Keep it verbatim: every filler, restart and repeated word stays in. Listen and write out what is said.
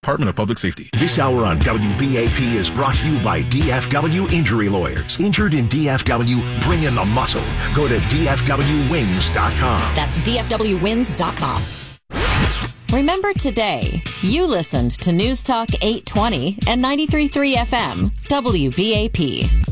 Department of Public Safety. This hour on W B A P is brought to you by D F W Injury Lawyers. Injured in D F W? Bring in the muscle. Go to D F W wins dot com. That's D F W wins dot com. Remember today, you listened to News Talk eight twenty and ninety-three point three F M, W B A P.